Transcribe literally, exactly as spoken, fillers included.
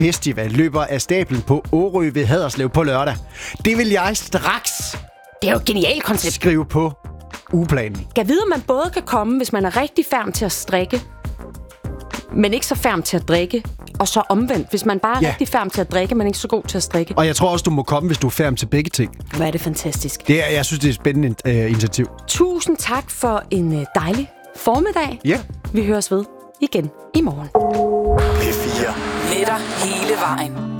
Festival løber af stablen på Årø ved Haderslev på lørdag. Det vil jeg straks Det er jo et genialt koncept. skrive på ugeplanen. Kan vide, at man både kan komme, hvis man er rigtig færm til at strikke, men ikke så færm til at drikke, og så omvendt, hvis man bare er Ja. rigtig færm til at drikke, men ikke så god til at strikke. Og jeg tror også, du må komme, hvis du er færdig til begge ting. Hvor er det fantastisk. Det er, jeg synes, det er et spændende uh, initiativ. Tusind tak for en øh, dejlig formiddag. Ja. Vi høres ved igen i morgen. P fire. Med dig hele vejen.